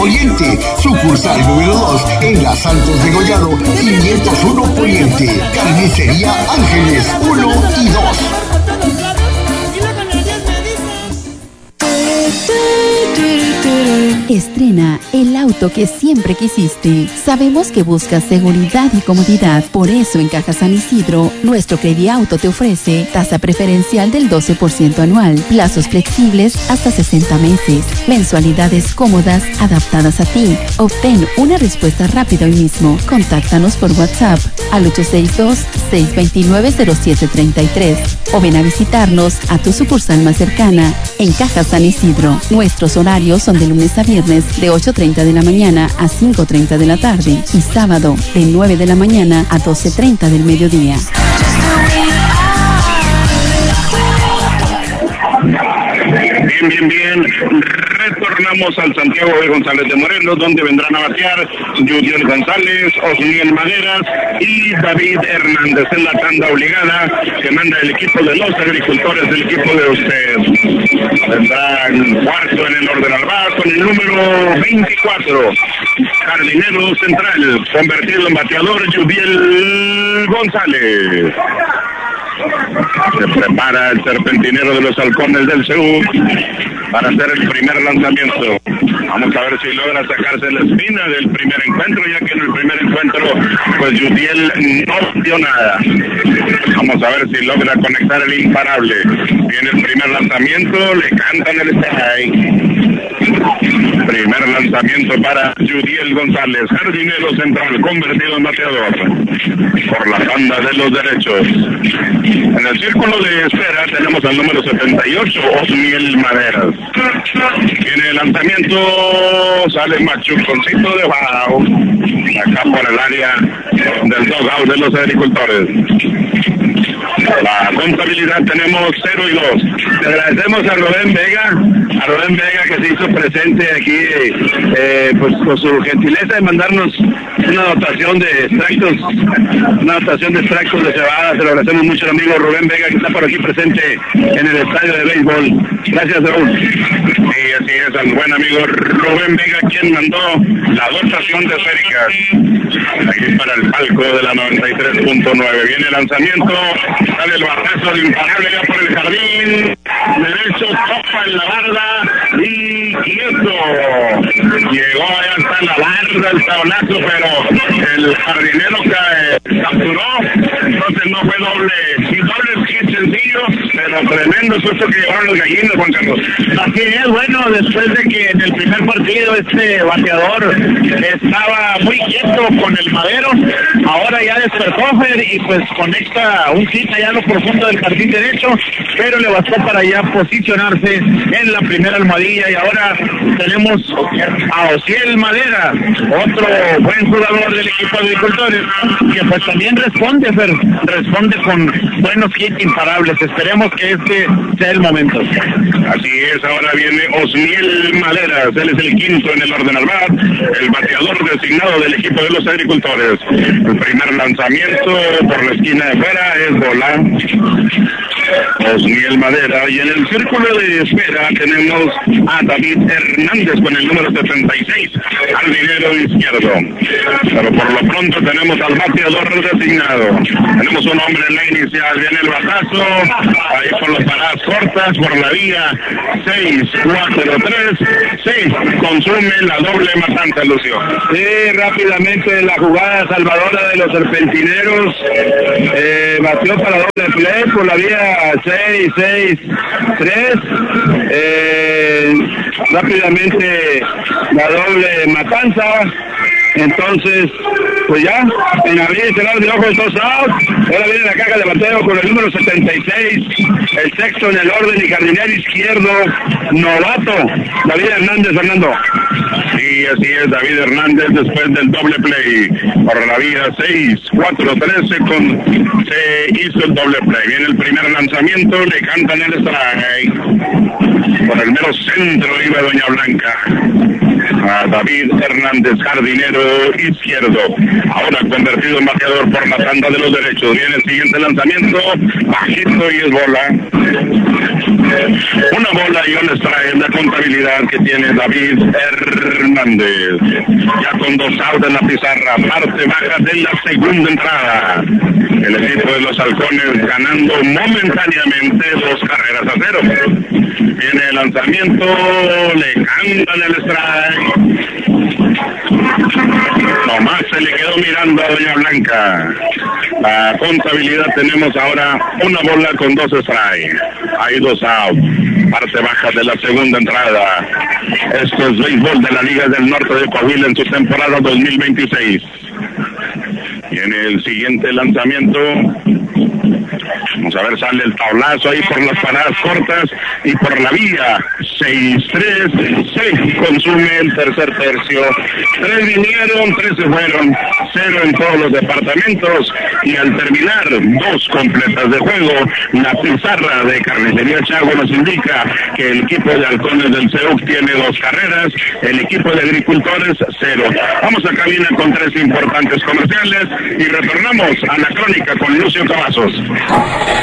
Poniente. Sucursal número 2 en la Santos de Gollado, 501 Poniente. Carnicería Ángeles 1 y 2. Estrena el auto que siempre quisiste. Sabemos que buscas seguridad y comodidad. Por eso en Caja San Isidro, nuestro Crediauto te ofrece tasa preferencial del 12% anual, plazos flexibles hasta 60 meses, mensualidades cómodas adaptadas a ti. Obtén una respuesta rápida hoy mismo. Contáctanos por WhatsApp al 862-629-0733 o ven a visitarnos a tu sucursal más cercana en Caja San Isidro. Nuestros horarios son de lunes a viernes de 8:30 de la mañana a 5:30 de la tarde y sábado de 9 de la mañana a 12:30 del mediodía. Bien. Retornamos al Santiago de González de Morelos, donde vendrán a batear Judiel González, Osniel Maderas y David Hernández en la tanda obligada que manda el equipo de los agricultores del equipo de usted. Vendrán cuarto en el orden al bar con el número 24, jardinero central, convertido en bateador, Judiel González. Se prepara el serpentinero de los halcones del Seúl para hacer el primer lanzamiento. Vamos a ver si logra sacarse la espina del primer encuentro, ya que en el primer encuentro pues Judiel no dio nada. Vamos a ver si logra conectar el imparable. Viene el primer lanzamiento, le cantan el strike. Primer lanzamiento para Judiel González, jardinero central, convertido en bateador por la banda de los derechos. En el círculo de espera tenemos al número 78, Osniel Maderas. Viene el lanzamiento, sale Machuconcito de Bau, acá por el área del dugout de los agricultores. La contabilidad tenemos 0 y 2. Le agradecemos a Rubén Vega que se hizo presente aquí, pues con su gentileza de mandarnos una dotación de extractos de cebada. Se lo agradecemos mucho al amigo Rubén Vega que está por aquí presente en el estadio de béisbol. Gracias, Raúl. Sí, así es, al buen amigo Rubén Vega quien mandó la dotación de esféricas aquí para el palco de la 93.9. Viene el lanzamiento, sale el batazo de imparable ya por el jardín derecho, topa en la barda y quieto. Llegó allá hasta la barda el tablazo, pero el jardinero capturó, entonces no fue doble hit sencillo, pero tremendo susto que llevaron los gallinos, Juan Carlos. Así es, bueno, después de que en el primer partido este bateador estaba muy quieto con el madero, ahora ya despertó y pues conecta un hit allá a lo profundo del jardín derecho, pero le bastó para ya posicionarse en la primera almohadilla y ahora tenemos a Osniel Madera, otro buen jugador del equipo de agricultores, que pues también responde con buenos hits imparables. Esperemos que este sea el momento. Así es, ahora viene Osniel Maderas, él es el quinto en el orden al bat, el bateador designado del equipo de los agricultores. El primer lanzamiento por la esquina de fuera es bola. Osniel Madera, y en el círculo de espera tenemos a David Hernández con el número 76, jardinero izquierdo. Pero por lo pronto tenemos al bateador designado. Tenemos un hombre en la inicial, viene el batazo, ahí por las paradas cortas, por la vía 6-4-3, 6, consume la doble matanza, Lucio. Sí, rápidamente la jugada salvadora de los serpentineros, batió para doble play por la vía 6-6-3, rápidamente la doble matanza. Entonces, pues ya, en abrir este lado de ojo de todos lados, ahora viene la caja de bateo con el número 76, el sexto en el orden y jardinero izquierdo, novato, David Hernández, Fernando. Sí, así es, David Hernández después del doble play por la vía 6-4-13 se hizo el doble play. Viene el primer lanzamiento, le cantan el strike. Por el mero centro iba Doña Blanca. A David Hernández, jardinero izquierdo, ahora convertido en bateador por la tanda de los derechos. Viene el siguiente lanzamiento, bajito y es bola. Una bola y un strike en la contabilidad que tiene David Hernández. Ya con 2 outs en la pizarra, parte baja de la segunda entrada. El equipo de los Halcones ganando momentáneamente 2 carreras a 0. Viene el lanzamiento, le cantan el strike. Nomás se le quedó mirando a Doña Blanca. La contabilidad tenemos ahora una bola con 2 strikes. Hay 2 outs. Parte baja de la segunda entrada. Esto es béisbol de la Liga del Norte de Coahuila en su temporada 2026. Viene el siguiente lanzamiento. Vamos a ver, sale el tablazo ahí por las paradas cortas y por la vía. 6-3, se consume el tercer tercio. 3 vinieron, 3 se fueron, 0 en todos los departamentos. Y al terminar 2 completas de juego, la pizarra de Carnicería Chago nos indica que el equipo de Halcones del CEUC tiene 2 carreras, el equipo de Agricultores 0. Vamos a cabina con 3 importantes comerciales y retornamos a la crónica con Lucio Cavazos.